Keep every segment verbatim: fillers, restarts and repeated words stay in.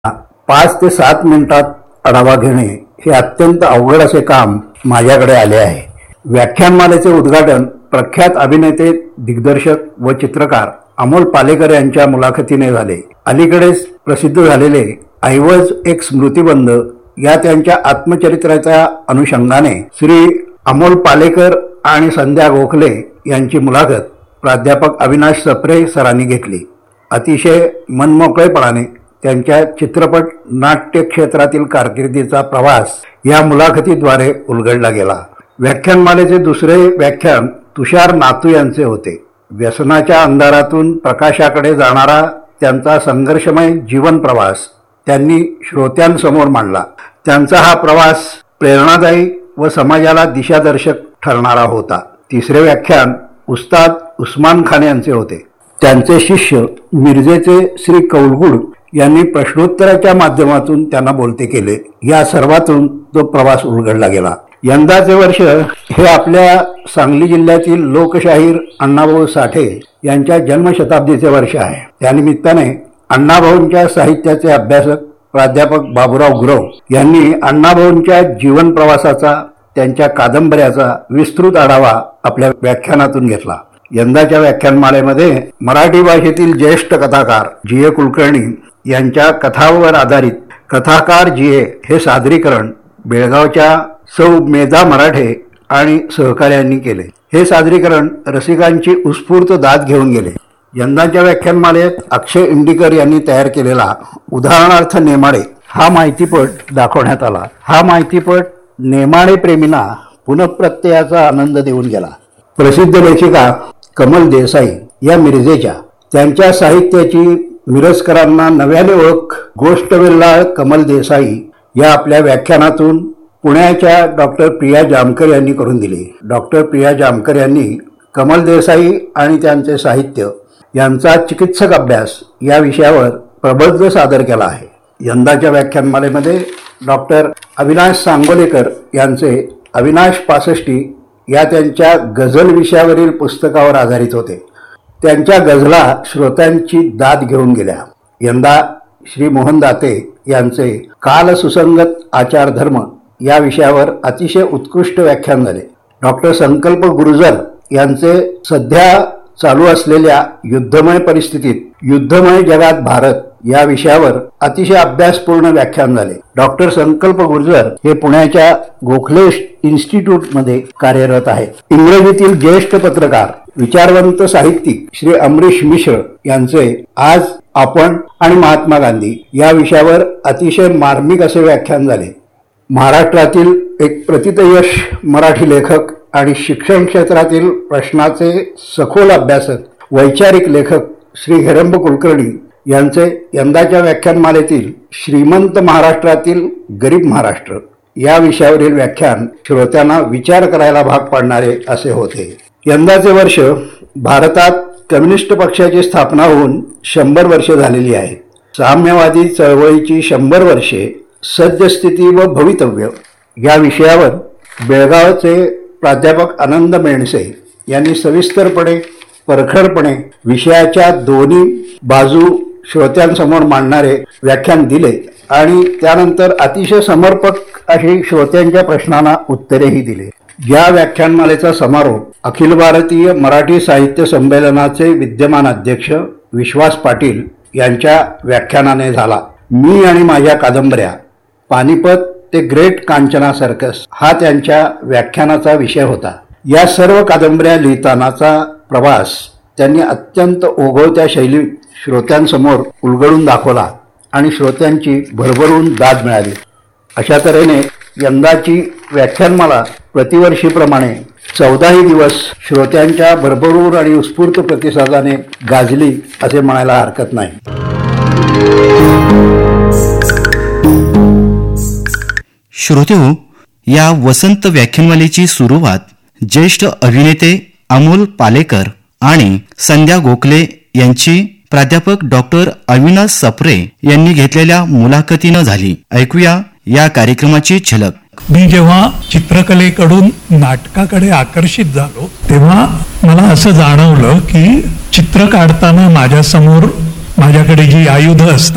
पाच ते सात मिनिटात आढावा घेणे हे अत्यंत अवघड असे काम माझ्याकडे आले आहे. व्याख्यानमालेचे उद्घाटन प्रख्यात अभिनेते, दिग्दर्शक व चित्रकार अमोल पालेकर यांच्या मुलाखतीने झाले. अलीकडेच प्रसिद्ध झालेले ऐवज एक स्मृतिबंध या त्यांच्या आत्मचरित्राच्या अनुषंगाने श्री अमोल पालेकर आणि संध्या गोखले यांची मुलाखत प्राध्यापक अविनाश सप्रे सरांनी घेतली. अतिशय मनमोकळेपणाने त्यांच्या चित्रपट नाट्य क्षेत्रातील कारकिर्दीचा प्रवास या मुलाखतीद्वारे उलगडला गेला. व्याख्यानमालेचे दुसरे व्याख्यान तुषार नातू यांचे होते. व्यसनाच्या अंधारातून प्रकाशाकडे जाणारा त्यांचा संघर्षमय जीवन प्रवास त्यांनी श्रोत्यांसमोर मांडला. त्यांचा हा प्रवास प्रेरणादायी व समाजाला दिशादर्शक ठरणारा होता. तिसरे व्याख्यान उस्ताद उस्मान खान यांचे होते. त्यांचे शिष्य मिरजेचे श्री कौलगुड यांनी प्रश्नोत्तराच्या माध्यमातून त्यांना बोलते केले. या सर्वातून तो प्रवास उलगडला गेला. यंदाचे वर्ष हे आपल्या सांगली जिल्ह्यातील लोकशाहीर अण्णाभाऊ साठे यांच्या जन्मशताब्दीचे वर्ष आहे. त्यानिमित्ताने अण्णाभाऊंच्या साहित्याचे अभ्यासक प्राध्यापक बाबूराव गुरव यांनी अण्णाभाऊंच्या जीवन प्रवासाचा, त्यांच्या कादंबऱ्याचा विस्तृत आढावा आपल्या व्याख्यानातून घेतला. यंदाच्या व्याख्यानमालेमध्ये मराठी भाषेतील ज्येष्ठ कथाकार जी ए कुलकर्णी यांच्या कथांवर आधारित कथाकार जी ए हे सादरीकरण बेळगावच्या सौ मेधा मराठे आणि सहकार्यांनी केले. हे सादरीकरण रसिकांची उत्स्फूर्त दाद घेऊन गेले. यंदाच्या व्याख्यानमालेत अक्षय इंडिकर यांनी तयार केलेला उदाहरणार्थ नेमाडे हा माहितीपट दाखवण्यात आला. हा माहितीपट नेमाडे प्रेमींना पुनःप्रत्ययाचा आनंद देऊन गेला. प्रसिद्ध लेखिका कमल देसाई या मिरजेच्या, त्यांच्या साहित्याची मिरजकरांना नव्याने ओळख गोष्टवेल्लाळ कमल देसाई या आपल्या व्याख्यानातून पुण्याच्या डॉक्टर प्रिया जामकर यांनी करून दिली. डॉक्टर प्रिया जामकर यांनी कमल देसाई आणि त्यांचे साहित्य यांचा चिकित्सक अभ्यास या विषयावर प्रबंध सादर केला आहे. यंदाच्या व्याख्यानमालेमध्ये डॉक्टर अविनाश सांगोलेकर यांचे अविनाश पासष्टी या त्यांच्या गझल विषयावरील पुस्तकावर आधारित होते. त्यांच्या गझला श्रोत्यांची दाद घेऊन गेल्या. यंदा श्री मोहन दाते यांचे काल सुसंगत आचार धर्म या विषयावर अतिशय उत्कृष्ट व्याख्यान झाले. डॉक्टर संकल्प गुर्जर यांचे सध्या चालू असलेल्या युद्धमय परिस्थितीत युद्धमय जगात भारत या विषयावर अतिशय अभ्यासपूर्ण व्याख्यान झाले. डॉक्टर संकल्प गुर्जर हे पुण्याच्या गोखले इन्स्टिट्यूटमध्ये कार्यरत आहेत. इंग्रजीतील ज्येष्ठ पत्रकार, विचारवंत साहित्यिक श्री अमरीश मिश्र यांचे आज आपण आणि महात्मा गांधी या विषयावर अतिशय मार्मिक असे व्याख्यान झाले. महाराष्ट्रातील एक प्रतितयश मराठी लेखक आणि शिक्षण क्षेत्रातील प्रश्नाचे सखोल अभ्यासक, वैचारिक लेखक श्री हिरंब कुलकर्णी यांचे यंदाच्या व्याख्यानमालेतील श्रीमंत महाराष्ट्रातील गरीब महाराष्ट्र या विषयावरील व्याख्यान श्रोत्यांना विचार करायला भाग पाडणारे असे होते. यंदाचे वर्ष भारतात कम्युनिस्ट पक्षाची स्थापना होऊन शंभर वर्षे झालेली आहेत. साम्यवादी चळवळीची शंभर वर्षे, सद्यस्थिती व भवितव्य या विषयावर बेळगावचे प्राध्यापक आनंद मेणसे यांनी सविस्तरपणे, परखडपणे विषयाच्या दोन्ही बाजू श्रोत्यांसमोर मांडणारे व्याख्यान दिले आणि त्यानंतर अतिशय समर्पक अशी श्रोत्यांच्या प्रश्नांना उत्तरेही दिले. या व्याख्यानमालेचा समारोप अखिल भारतीय मराठी साहित्य संमेलनाचे विद्यमान अध्यक्ष विश्वास पाटील यांच्या व्याख्यानाने झाला. मी आणि माझ्या कादंबऱ्या, पानिपत ते ग्रेट कांचना सर्कस हा त्यांच्या व्याख्यानाचा विषय होता. या सर्व कादंबऱ्या लिहितानाचा प्रवास त्यांनी अत्यंत ओघवत्या शैलीत श्रोत्यांसमोर उलगडून दाखवला आणि श्रोत्यांची भरभरून दाद मिळाली. अशा तऱ्हेने यंदाची व्याख्यानमाला प्रतिवर्षीप्रमाणे चौदाही दिवस श्रोत्यांच्या भरभरून आणि उत्स्फूर्त प्रतिसादाने गाजली असे म्हणायला हरकत नाही. श्रोतेहो, या वसंत व्याख्यानमालेची सुरुवात ज्येष्ठ अभिनेते अमोल पालेकर आणि संध्या गोखले यांची प्राध्यापक डॉक्टर अविनाश सप्रे यांनी घेतलेल्या मुलाखतीनं झाली. ऐकूया या कार्यक्रमाची झलक. मी जेव्हा चित्रकलेकडून नाटकाकडे आकर्षित झालो तेव्हा मला असं जाणवलं की चित्र काढताना माझ्यासमोर माझ्याकडे जी आयुधं असतात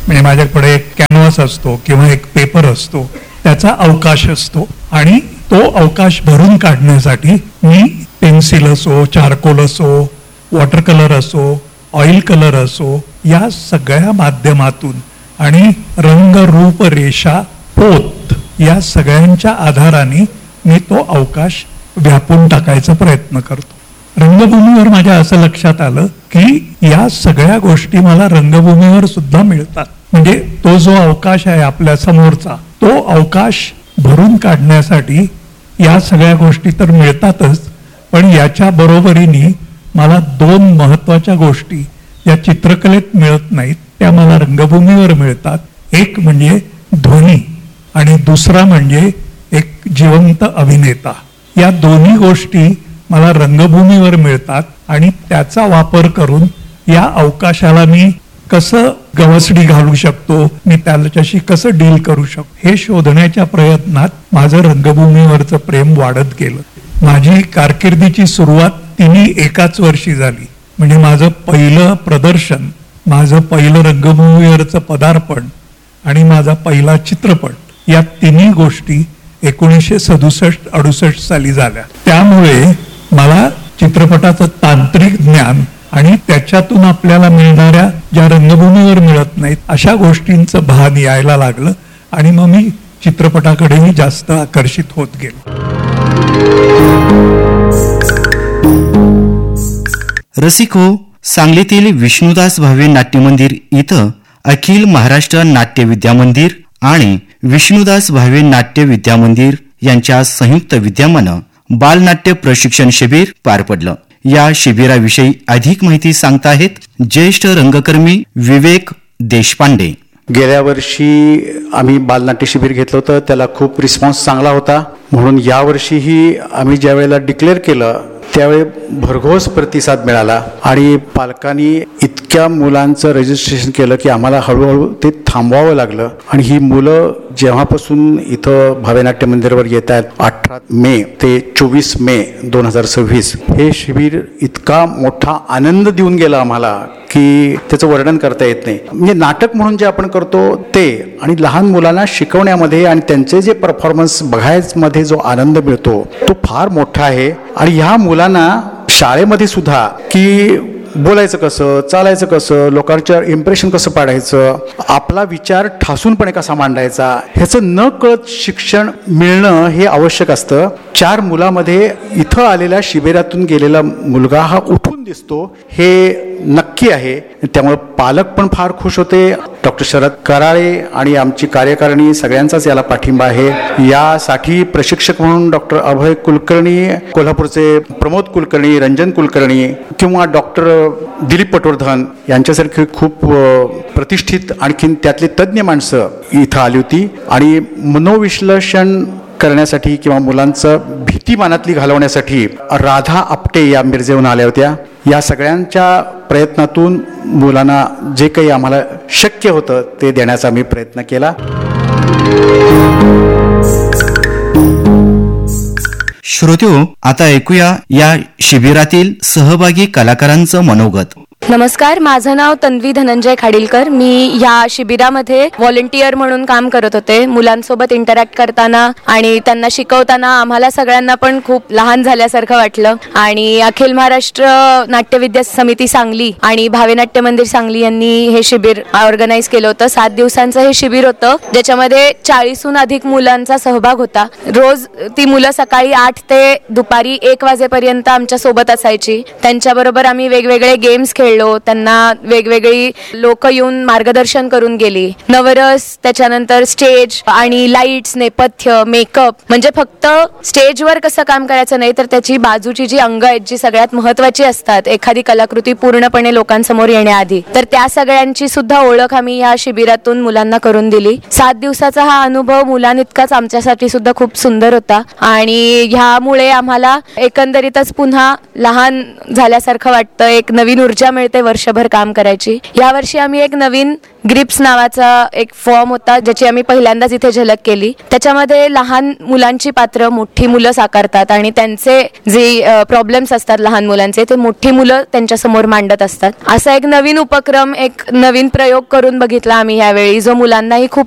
म्हणजे माझ्याकडे एक कॅनव्हास असतो किंवा एक पेपर असतो, त्याचा अवकाश असतो आणि तो अवकाश भरून काढण्यासाठी मी पेन्सिल असो, चारकोल असो, वॉटर कलर असो, ऑइल कलर असो, या सगळ्या माध्यमातून आणि रंग, रूप, रेषा, पोत या सगळ्यांच्या आधाराने मी तो अवकाश व्यापून टाकायचा प्रयत्न करतो. रंगभूमीवर माझ्या असं लक्षात आलं की या सगळ्या गोष्टी मला रंगभूमीवर सुद्धा मिळतात. म्हणजे तो जो अवकाश आहे आपल्या समोरचा, तो अवकाश भरून काढण्यासाठी या सगळ्या गोष्टी तर मिळतातच, पण याच्या बरोबरीने मला दोन महत्वाच्या गोष्टी या चित्रकलेत मिळत नाहीत, त्या मला रंगभूमीवर मिळतात. एक म्हणजे ध्वनी आणि दुसरा म्हणजे एक जिवंत अभिनेता. या दोन्ही गोष्टी मला रंगभूमीवर मिळतात आणि त्याचा वापर करून या अवकाशाला मी कसं गवसडी घालू शकतो, मी त्याच्याशी कसं डील करू शकतो, हे शोधण्याच्या प्रयत्नात माझं रंगभूमीवरचं प्रेम वाढत गेलं. माझी कारकिर्दीची सुरुवात तिन्ही एकाच वर्षी झाली. म्हणजे माझं पहिलं प्रदर्शन, माझं पहिलं रंगभूमीवरचं पदार्पण आणि माझा पहिला चित्रपट, या तिन्ही गोष्टी एकोणीसशे सदुसष्ट अडुसष्ट साली झाल्या. त्यामुळे मला चित्रपटाचं तांत्रिक ज्ञान आणि त्याच्यातून आपल्याला मिळणाऱ्या ज्या रंगभूमीवर मिळत नाहीत अशा गोष्टींचं भान यायला लागलं आणि मग मी चित्रपटाकडेही जास्त आकर्षित होत गेलो. रसिको, सांगलीतील विष्णुदास भावे नाट्य मंदिर इथं अखिल महाराष्ट्र नाट्य विद्यामंदिर आणि विष्णुदास भावे नाट्य विद्यामंदिर यांच्या संयुक्त विद्यमानं बालनाट्य प्रशिक्षण शिबिर पार पडलं. या शिबिराविषयी अधिक माहिती सांगताहेत ज्येष्ठ रंगकर्मी विवेक देशपांडे. गेल्या वर्षी आम्ही बालनाट्य शिबिर घेतलं होतं, त्याला खूप रिस्पॉन्स चांगला होता. म्हणून यावर्षीही आम्ही ज्या वेळेला डिक्लेअर केलं त्यावेळी भरघोस प्रतिसाद मिळाला आणि पालकांनी इतक्या मुलांचं रजिस्ट्रेशन केलं की आम्हाला हळूहळू ते थांबवावं लागलं. आणि ही मुलं जेव्हापासून इथं भावे नाट्य मंदिरावर येत आहेत, अठरा मे ते चोवीस मे दोन हजार सव्वीस हे शिबिर इतका मोठा आनंद देऊन गेला आम्हाला की त्याचं वर्णन करता येत नाही. म्हणजे नाटक म्हणून जे आपण करतो ते आणि लहान मुलांना शिकवण्यामध्ये आणि त्यांचे जे परफॉर्मन्स बघायमध्ये जो आनंद मिळतो तो फार मोठा आहे. आणि ह्या मुलांना शाळेमध्ये सुद्धा की बोलायचं कसं, चालायचं कसं, लोकांच्या इम्प्रेशन कसं पाडायचं, आपला विचार ठासूनपणे कसा मांडायचा, ह्याचं न कळत शिक्षण मिळणं हे आवश्यक असतं. चार मुलामध्ये इथं आलेल्या शिबिरातून गेलेला मुलगा हा उठून दिसतो हे नक्की आहे. त्यामुळे पालक पण फार खुश होते. डॉक्टर शरद कराळे आणि आमची कार्यकारिणी सगळ्यांचाच याला पाठिंबा आहे. यासाठी प्रशिक्षक म्हणून डॉक्टर अभय कुलकर्णी, कोल्हापूरचे प्रमोद कुलकर्णी, रंजन कुलकर्णी किंवा डॉक्टर दिलीप पटवर्धन यांच्यासारखी खूप प्रतिष्ठित आणखीन त्यातली तज्ज्ञ माणसं इथं आली होती. आणि मनोविश्लेषण करण्यासाठी किंवा मुलांचं भीती मनातली घालवण्यासाठी राधा आपटे या मिरजेहून आल्या होत्या. या सगळ्यांच्या प्रयत्नातून मुलांना जे काही आम्हाला शक्य होतं ते देण्याचा आम्ही प्रयत्न केला. श्रोत्यो, आता ऐकूया या शिबिरातील सहभागी कलाकारांचं मनोगत. नमस्कार, माझं नाव तन्वी धनंजय खाडीलकर. मी या शिबिरामध्ये व्हॉलंटियर म्हणून काम करत होते. मुलांसोबत इंटरॅक्ट करताना आणि त्यांना शिकवताना आम्हाला सगळ्यांना पण खूप लहान झाल्यासारखं वाटलं. आणि अखिल महाराष्ट्र नाट्यविद्या समिती सांगली आणि भावे नाट्य मंदिर सांगली यांनी हे शिबिर ऑर्गनाईज केलं होतं. सात दिवसांचं हे शिबिर होतं, ज्याच्यामध्ये चाळीसहून अधिक मुलांचा सहभाग होता. रोज ती मुलं सकाळी आठ ते दुपारी एक वाजेपर्यंत आमच्या सोबत असायची. त्यांच्याबरोबर आम्ही वेगवेगळे गेम्स खेळलो. त्यांना वेगवेगळी लोक येऊन मार्गदर्शन करून गेली. नवरस, त्याच्यानंतर स्टेज आणि लाईट्स, नेपथ्य, मेकअप, म्हणजे फक्त स्टेजवर कसं काम करायचं नाही तर त्याची बाजूची जी अंग आहेत जी सगळ्यात महत्वाची असतात एखादी कलाकृती पूर्णपणे लोकांसमोर येण्याआधी, तर त्या सगळ्यांची सुद्धा ओळख आम्ही या शिबिरातून मुलांना करून दिली. सात दिवसाचा हा अनुभव मुलांइतकाच आमच्यासाठी सुद्धा खूप सुंदर होता. आणि ह्यामुळे आम्हाला एकंदरीतच पुन्हा लहान झाल्यासारखं वाटतं, एक नवीन ऊर्जा मिळते येते वर्षभर काम करायची. यावर्षी आम्ही एक नवीन ग्रिप्स नावाचा एक फॉर्म होता ज्याची आम्ही पहिल्यांदाच इथे झलक केली. त्याच्यामध्ये लहान मुलांची पात्र मोठी मुलं साकारतात आणि त्यांचे जे प्रॉब्लेम्स असतात लहान मुलांचे ते मोठी मुलं त्यांच्या समोर मांडत असतात. असा एक नवीन उपक्रम, एक नवीन प्रयोग करून बघितला आम्ही यावेळी, जो मुलांनाही खूप